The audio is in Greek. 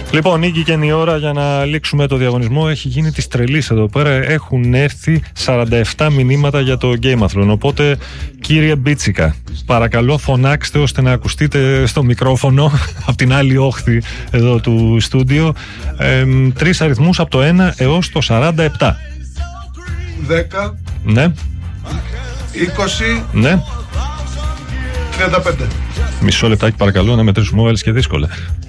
Λοιπόν, ήγηκε η ώρα για να λήξουμε το διαγωνισμό. Έχει γίνει της τρελής εδώ πέρα. Έχουν έρθει 47 μηνύματα για το Gameathlon. Οπότε, κύριε Μπίτσικα, παρακαλώ φωνάξτε ώστε να ακουστείτε στο μικρόφωνο από την άλλη όχθη εδώ του στούντιο. 3 αριθμούς από το 1 έως το 47. 10. Ναι. 20. Ναι. 35. Μισό λεπτάκι παρακαλώ να μετρήσουμε, βάλεις και δύσκολα.